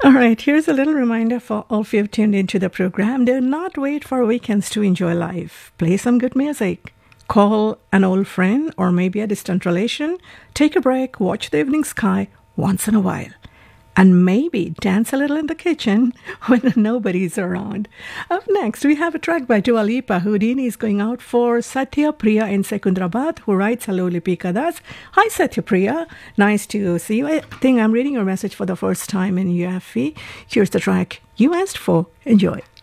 All right, here's a little reminder for all of you who've tuned into the program. Do not wait for weekends to enjoy life. Play some good music. Call an old friend or maybe a distant relation. Take a break, watch the evening sky once in a while. And maybe dance a little in the kitchen when nobody's around. Up next, we have a track by Dua Lipa. Houdini is going out for Satya Priya in Secunderabad, who writes, "Hello, Lipika Das." Hi, Satya Priya. Nice to see you. I think I'm reading your message for the first time in UFE. Here's the track you asked for. Enjoy.